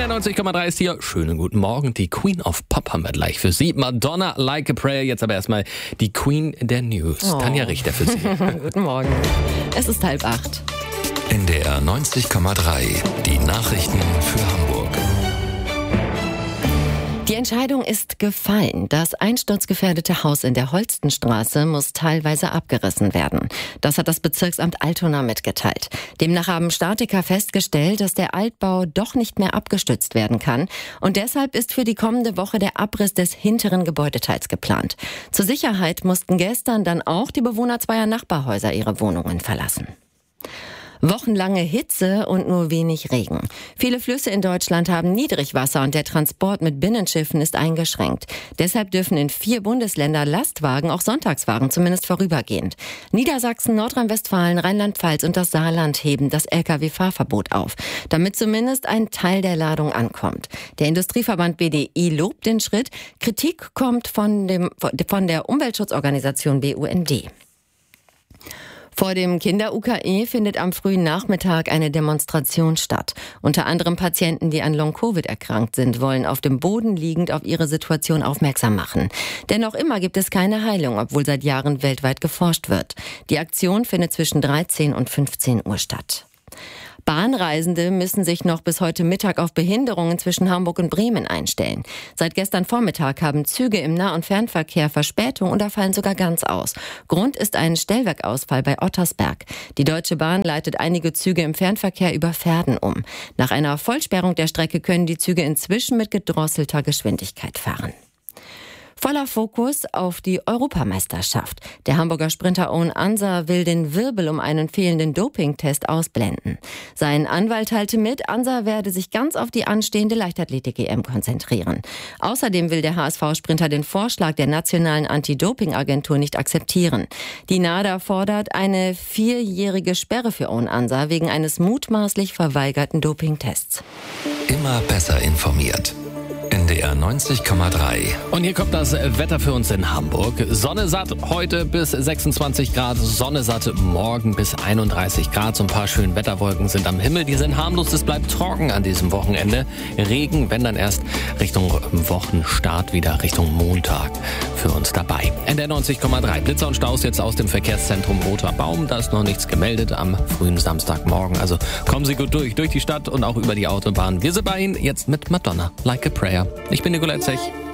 der 90,3 ist hier. Schönen guten Morgen. Die Queen of Pop haben wir gleich für Sie. Madonna, Like a Prayer. Jetzt aber erstmal die Queen der News. Tanja Richter für Sie. Guten Morgen. Es ist 7:30. NDR 90,3. Die Nachrichten für Hamburg. Die Entscheidung ist gefallen. Das einsturzgefährdete Haus in der Holstenstraße muss teilweise abgerissen werden. Das hat das Bezirksamt Altona mitgeteilt. Demnach haben Statiker festgestellt, dass der Altbau doch nicht mehr abgestützt werden kann. Und deshalb ist für die kommende Woche der Abriss des hinteren Gebäudeteils geplant. Zur Sicherheit mussten gestern dann auch die Bewohner zweier Nachbarhäuser ihre Wohnungen verlassen. Wochenlange Hitze und nur wenig Regen. Viele Flüsse in Deutschland haben Niedrigwasser und der Transport mit Binnenschiffen ist eingeschränkt. Deshalb dürfen in 4 Bundesländer Lastwagen auch Sonntagsfahren, zumindest vorübergehend. Niedersachsen, Nordrhein-Westfalen, Rheinland-Pfalz und das Saarland heben das Lkw-Fahrverbot auf, damit zumindest ein Teil der Ladung ankommt. Der Industrieverband BDI lobt den Schritt. Kritik kommt von der Umweltschutzorganisation BUND. Vor dem Kinder-UKE findet am frühen Nachmittag eine Demonstration statt. Unter anderem Patienten, die an Long-Covid erkrankt sind, wollen auf dem Boden liegend auf ihre Situation aufmerksam machen. Denn noch immer gibt es keine Heilung, obwohl seit Jahren weltweit geforscht wird. Die Aktion findet zwischen 13 und 15 Uhr statt. Bahnreisende müssen sich noch bis heute Mittag auf Behinderungen zwischen Hamburg und Bremen einstellen. Seit gestern Vormittag haben Züge im Nah- und Fernverkehr Verspätung oder fallen sogar ganz aus. Grund ist ein Stellwerkausfall bei Ottersberg. Die Deutsche Bahn leitet einige Züge im Fernverkehr über Verden um. Nach einer Vollsperrung der Strecke können die Züge inzwischen mit gedrosselter Geschwindigkeit fahren. Voller Fokus auf die Europameisterschaft. Der Hamburger Sprinter Owen Ansa will den Wirbel um einen fehlenden Dopingtest ausblenden. Sein Anwalt teilte mit, Ansa werde sich ganz auf die anstehende Leichtathletik-EM konzentrieren. Außerdem will der HSV-Sprinter den Vorschlag der nationalen Anti-Doping-Agentur nicht akzeptieren. Die NADA fordert eine 4-jährige Sperre für Owen Ansa wegen eines mutmaßlich verweigerten Dopingtests. Immer besser informiert. NDR 90,3. Und hier kommt das Wetter für uns in Hamburg. Sonne satt heute bis 26 Grad, Sonne satt morgen bis 31 Grad. So ein paar schöne Wetterwolken sind am Himmel. Die sind harmlos, es bleibt trocken an diesem Wochenende. Regen, wenn dann erst Richtung Wochenstart, wieder Richtung Montag für uns dabei. NDR 90,3. Blitzer und Staus jetzt aus dem Verkehrszentrum Roter Baum. Da ist noch nichts gemeldet am frühen Samstagmorgen. Also kommen Sie gut durch die Stadt und auch über die Autobahn. Wir sind bei Ihnen jetzt mit Madonna, Like a Prayer. Ich bin Nikolai Zech.